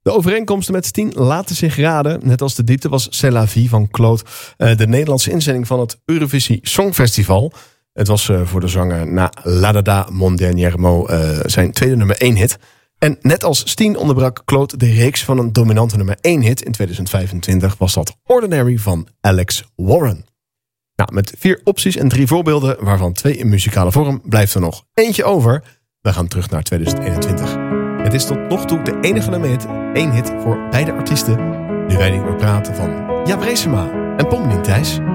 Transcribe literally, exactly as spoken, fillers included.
De overeenkomsten met Steen laten zich raden. Net als de diepte was C'est la vie van Claude uh, de Nederlandse inzending van het Eurovisie Songfestival. Het was uh, voor de zanger na La Dada Mon Dernier Mot uh, zijn tweede nummer één hit. En net als Steen onderbrak Claude de reeks van een dominante nummer één hit. In tweeduizend vijfentwintig was dat Ordinary van Alex Warren. Nou, met vier opties en drie voorbeelden, waarvan twee in muzikale vorm, blijft er nog eentje over. We gaan terug naar tweeduizend eenentwintig. Het is tot nog toe de enige nummer hit, één hit voor beide artiesten. Nu wij niet meer praten van Jaap Reesema en Pommelien Thijs.